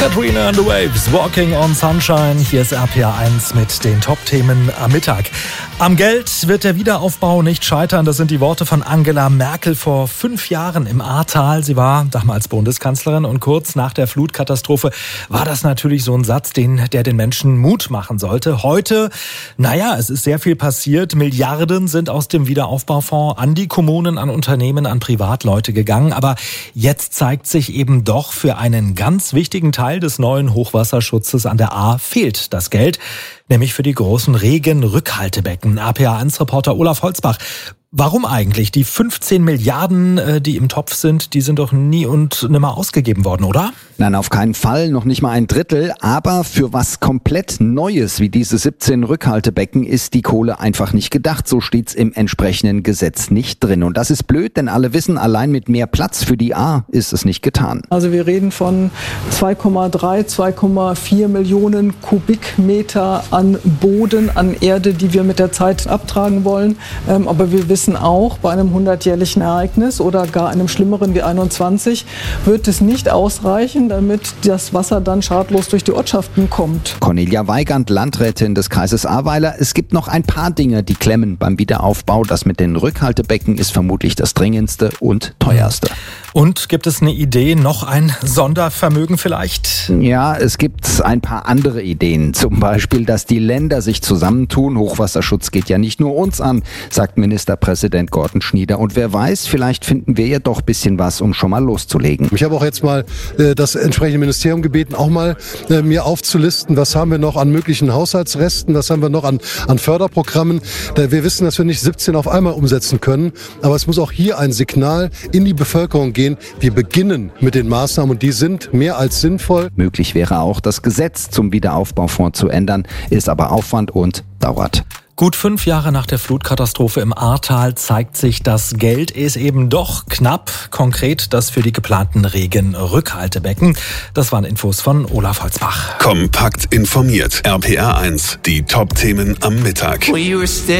Katrina and the Waves, Walking on Sunshine. Hier ist RPA 1 mit den Top-Themen am Mittag. Am Geld wird der Wiederaufbau nicht scheitern. Das sind die Worte von Angela Merkel vor 5 Jahren im Ahrtal. Sie war damals Bundeskanzlerin und kurz nach der Flutkatastrophe war das natürlich so ein Satz, der den Menschen Mut machen sollte. Heute, es ist sehr viel passiert. Milliarden sind aus dem Wiederaufbaufonds an die Kommunen, an Unternehmen, an Privatleute gegangen. Aber jetzt zeigt sich eben doch, für einen ganz wichtigen Teil des neuen Hochwasserschutzes an der Ahr fehlt das Geld, nämlich für die großen Regenrückhaltebecken. RPA1-Reporter Olaf Holzbach. Warum eigentlich? Die 15 Milliarden, die im Topf sind, die sind doch nie und nimmer ausgegeben worden, oder? Nein, auf keinen Fall, noch nicht mal ein Drittel. Aber für was komplett Neues wie diese 17 Rückhaltebecken ist die Kohle einfach nicht gedacht. So steht's im entsprechenden Gesetz nicht drin. Und das ist blöd, denn alle wissen, allein mit mehr Platz für die Ahr ist es nicht getan. Also wir reden von 2,4 Millionen Kubikmeter an Boden, an Erde, die wir mit der Zeit abtragen wollen. Aber wir wissen auch, bei einem 100-jährlichen Ereignis oder gar einem schlimmeren wie 21 wird es nicht ausreichen, damit das Wasser dann schadlos durch die Ortschaften kommt. Cornelia Weigand, Landrätin des Kreises Ahrweiler. Es gibt noch ein paar Dinge, die klemmen beim Wiederaufbau. Das mit den Rückhaltebecken ist vermutlich das dringendste und teuerste. Und gibt es eine Idee, noch ein Sondervermögen vielleicht? Ja, es gibt ein paar andere Ideen. Zum Beispiel, dass die Länder sich zusammentun. Hochwasserschutz geht ja nicht nur uns an, sagt Ministerpräsident Gordon Schnieder. Und wer weiß, vielleicht finden wir ja doch ein bisschen was, um schon mal loszulegen. Ich habe auch jetzt mal das entsprechende Ministerium gebeten, auch mal mir aufzulisten, was haben wir noch an möglichen Haushaltsresten, was haben wir noch an Förderprogrammen. Wir wissen, dass wir nicht 17 auf einmal umsetzen können, aber es muss auch hier ein Signal in die Bevölkerung gehen. Wir beginnen mit den Maßnahmen und die sind mehr als sinnvoll. Möglich wäre auch, das Gesetz zum Wiederaufbaufonds zu ändern, ist aber Aufwand und dauert. Gut 5 Jahre nach der Flutkatastrophe im Ahrtal zeigt sich, das Geld ist eben doch knapp. Konkret das für die geplanten Regenrückhaltebecken. Das waren Infos von Olaf Holzbach. Kompakt informiert. RPA 1, die Top-Themen am Mittag.